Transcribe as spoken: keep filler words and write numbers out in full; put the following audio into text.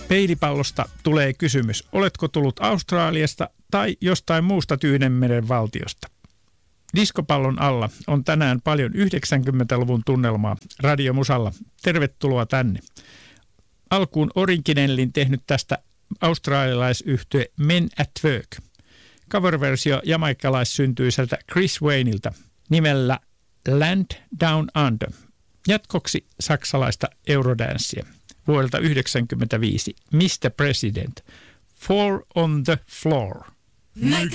Peilipallosta tulee kysymys. Oletko tullut Australiasta tai jostain muusta Tyynenmeren valtiosta? Diskopallon alla on tänään paljon yhdeksänkymmentäluvun tunnelmaa radiomusalla. Tervetuloa tänne. Alkuun Originellin tehnyt tästä australialaisyhtye Men at Work. Cover-versio jamaikkalaissyntyisältä Chris Wayneilta nimellä Land Down Under. Jatkoksi saksalaista Eurodancea vuodelta yhdeksänkymmentäviisi. mister President, Four on the Floor. Make